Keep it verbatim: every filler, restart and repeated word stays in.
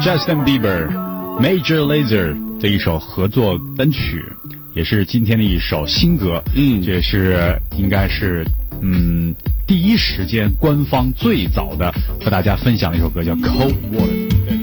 Justin Bieber、Major Lazer 的一首合作单曲，也是今天的一首新歌。 嗯， 这是应该是嗯第一时间官方最早的和大家分享的一首歌，叫 Cold Water。